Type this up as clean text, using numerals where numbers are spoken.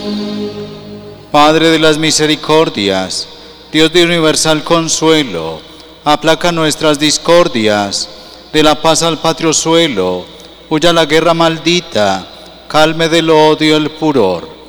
Padre de las misericordias, Dios de universal consuelo, aplaca nuestras discordias, de la paz al patrio suelo, huya la guerra maldita, calme del odio el furor.